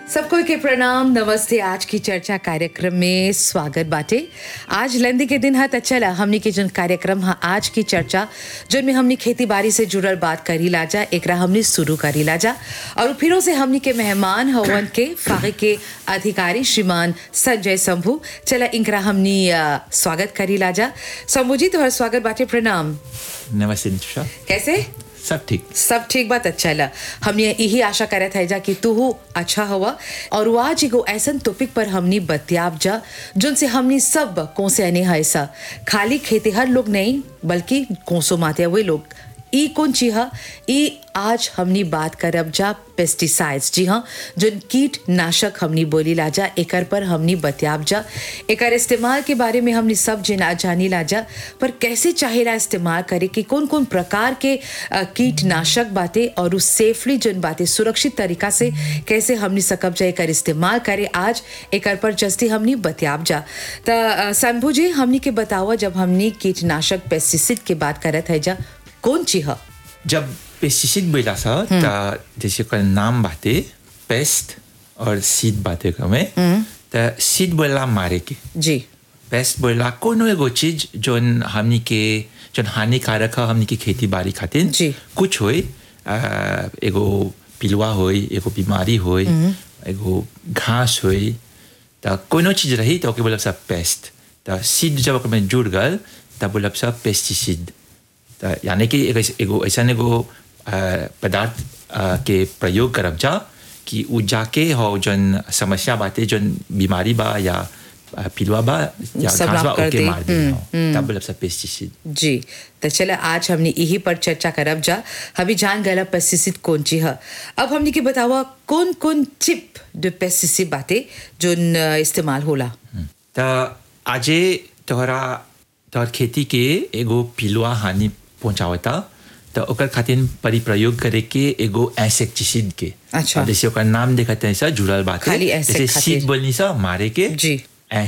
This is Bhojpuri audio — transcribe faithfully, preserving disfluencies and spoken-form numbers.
सबको के प्रणाम नमस्ते। आज की चर्चा कार्यक्रम में स्वागत बाटे। आज लेंदी के दिन है तो चला हमनी के जन कार्यक्रम है आज की चर्चा जन में हमनी खेती बाड़ी से जुड़ल बात करी लाजा एकरा हमनी शुरू करी लाजा और फिरों से हमनी के मेहमान हवन के फागे के अधिकारी श्रीमान संजय शंभू। चला इनकरा हमनी अ, स्वागत करी लाजा। शंभू जी तुम्हारा स्वागत बाटे, प्रणाम। नमस्ते निशा। कैसे सब ठीक सब ठीक बात अच्छा ला। हमने यही आशा करे थे जा कि तू हो अच्छा हुआ और वो आज एगो ऐसन टॉपिक पर हमनी बतियाब जा जोन से हमनी सब कौन से अने है ऐसा खाली खेतीहर लोग नहीं बल्कि कोसो माते हुए लोग ई कौन चीज है ई आज हमनी बात करब जा पेस्टिसाइड्स। जी हाँ, जो कीटनाशक हमनी बोली लाजा एकर पर हमनी बतियाब जा एकर इस्तेमाल के बारे में हमनी सब जना जानी लाजा पर कैसे चाहेला इस्तेमाल करे कि कौन कौन प्रकार के अ, कीटनाशक बातें और उस सेफली जन बातें सुरक्षित तरीका से कैसे हमनी सकब जा एकर इस्तेमाल करे आज एकर पर जस्ती हमनी बतियाब जा। त शंभू जी हमनी के बतावा जब हमनी कीटनाशक पेस्टिसाइड के बात करत है जा कौन चीज है? जब पेस्टिसाइड बोला सा ता जैसे का नाम बाते पेस्ट और सीड बाते कमे ता सीड बोला मारे के जी पेस्ट बोला कोनो एगो चीज जोन हमनी के जोन हानिकारक है हमनी के खेती बाड़ी खातिर जी। कुछ होई आ, एगो पिलुआ होई एगो बीमारी होई एगो घास होई ता कोनो चीज रही तो ओके बोला सा पेस्ट ता सीड जब ओके में जुड़ गल ता बोला सा पेस्टिसाइड। ता यानी कि एगो एगो ऐसा एगो आ, पदार्थ आ, के प्रयोग करब जा कि उ जाके हो जन समस्या बाते जन बीमारी बा या आ, पिलुआ बा या सब घास बा नाश कर ओके दे। मार दे तब बोला सा पेस्टिसाइड। जी तो चले आज हमने यही पर चर्चा करब जा। अभी जान गया पेस्टिसाइड कौन चीज है। अब हमने के बतावा कौन कौन चिप जो पेस्टिसाइड बातें जो न इस्तेमाल होला। ता आजे तोहरा तोहर खेती के एगो पिलुआ हानि पहुंचावता तो ओकर खातिर परिप्रयोग करे के एगो इंसेक्टिसाइड के। अच्छा। अब जैसे ओकर नाम देखते हैं सा जुड़ल बात है। खाली insect जैसे खातिर। सीड बोलनी सा मारे के जी।